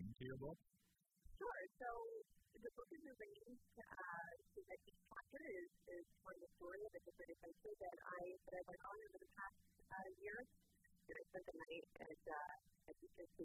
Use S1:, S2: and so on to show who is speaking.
S1: to your book?
S2: Sure. So the book is arranged so that each chapter is telling the story of a different adventure that I went on over the past